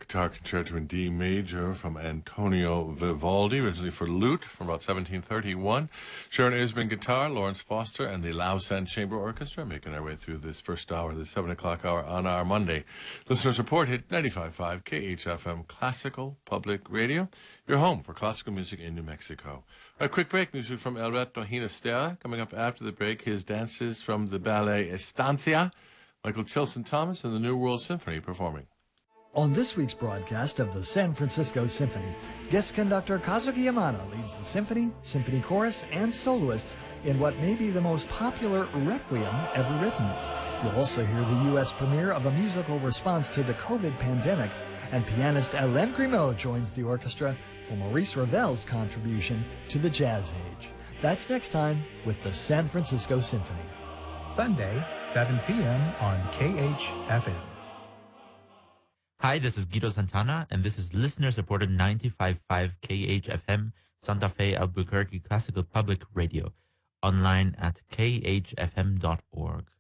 Guitar Concerto in D major from Antonio Vivaldi, originally for lute from about 1731. Sharon Isbin guitar, Lawrence Foster, and the Lausanne Chamber Orchestra making our way through this first hour, the 7 o'clock hour on our Monday. Listeners report hit 95.5 KHFM Classical Public Radio, your home for classical music in New Mexico. A quick break, music from Alberto Ginastera. Coming up after the break, his dances from the ballet Estancia, Michael Tilson Thomas and the New World Symphony performing. On this week's broadcast of the San Francisco Symphony, guest conductor Kazuki Yamano leads the symphony, symphony chorus, and soloists in what may be the most popular requiem ever written. You'll also hear the U.S. premiere of a musical response to the COVID pandemic, and pianist Hélène Grimaud joins the orchestra for Maurice Ravel's contribution to the jazz age. That's next time with the San Francisco Symphony. Sunday, 7 p.m. on KHFM. Hi, this is Guido Santana, and this is listener-supported 95.5 KHFM Santa Fe Albuquerque Classical Public Radio, online at khfm.org.